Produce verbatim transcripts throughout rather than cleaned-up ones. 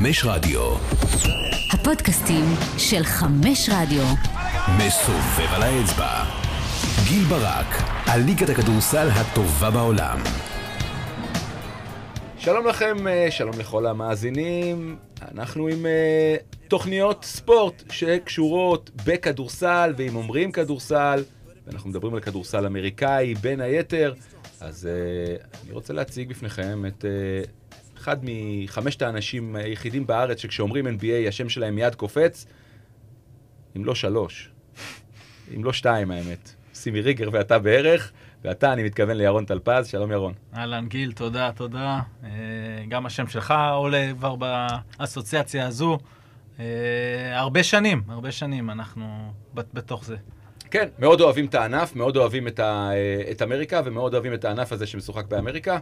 חמש רדיו. הפודקאסטים של חמש רדיו. מסובב על האצבע. גיל ברק, על ליגת הכדורסל הטובה בעולם. שלום לכם, שלום לכל המאזינים. אנחנו עם uh, תוכניות ספורט שקשורות בכדורסל, ואם אומרים כדורסל, ואנחנו מדברים על כדורסל אמריקאי בין היתר, אז uh, אני רוצה להציג בפניכם את uh, אחד מחמשת האנשים היחידים בארץ שכשאומרים אן בי איי השם שלהם מיד קופץ, אם לא שלוש, אם לא שתיים האמת. סימי ריגר ואתה בערך, ואתה אני מתכוון לירון טלפז. שלום ירון. אהלן גיל, תודה, תודה. גם השם שלך עולה כבר באסוציאציה הזו. הרבה שנים, הרבה שנים אנחנו בתוך זה. כן, מאוד אוהבים את הענף, מאוד אוהבים את, ה, את אמריקה, ומאוד אוהבים את הענף הזה שמשוחק באמריקה.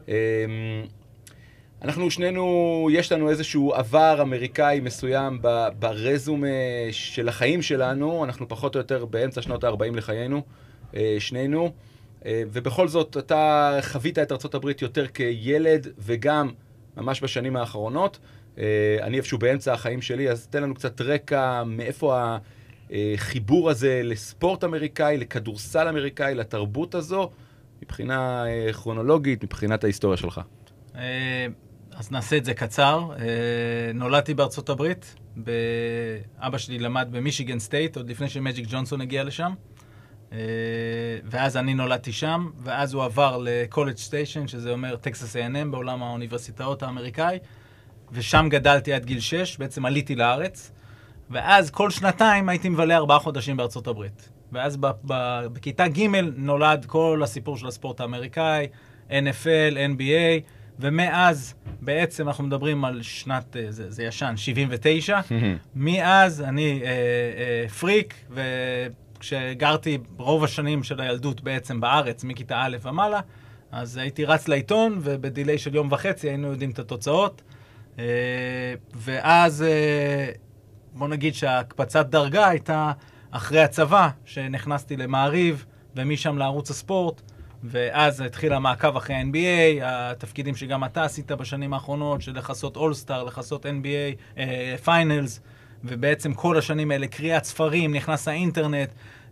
אנחנו שנינו, יש לנו איזשהו עבר אמריקאי מסוים ב, ברזומה של החיים שלנו, אנחנו פחות או יותר באמצע שנות ה-ארבעים לחיינו, שנינו, ובכל זאת אתה חווית את ארצות הברית יותר כילד וגם ממש בשנים האחרונות. אני איפשהו באמצע החיים שלי, אז תן לנו קצת רקע מאיפה החיבור הזה לספורט אמריקאי, לכדורסל אמריקאי, לתרבות הזו, מבחינה כרונולוגית, מבחינת ההיסטוריה שלך. אז נעשה את זה קצר. נולדתי בארצות הברית, אבא שלי למד במישיגן סטייט, עוד לפני שמג'יק ג'ונסון הגיע לשם, ואז אני נולדתי שם, ואז הוא עבר לקולג' סטיישן, שזה אומר טקסס איי אנד אם בעולם האוניברסיטאות האמריקאי, ושם גדלתי עד גיל שש, בעצם עליתי לארץ, ואז כל שנתיים הייתי מבלה ארבעה חודשים בארצות הברית. ואז בכיתה ג' נולד כל הסיפור של הספורט האמריקאי, אן אף אל, אן בי איי, ומאז בעצם אנחנו מדברים על שנת, זה, זה ישן, שבעים ותשע, מאז אני אה, אה, פריק, וכשגרתי רוב השנים של הילדות בעצם בארץ, מכיתה א' ומעלה, אז הייתי רץ לעיתון, ובדילי של יום וחצי היינו יודעים את התוצאות, אה, ואז אה, בוא נגיד שהקפצת דרגה הייתה אחרי הצבא, שנכנסתי למעריב, ומשם לערוץ הספורט, ואז התחיל המעקב אחרי אן בי איי, התפקידים שגם אתה עשית בשנים האחרונות, של לחסות אולסטאר, לחסות אן בי איי, פיינלס, ובעצם כל השנים האלה, קריאת ספרים, נכנס האינטרנט,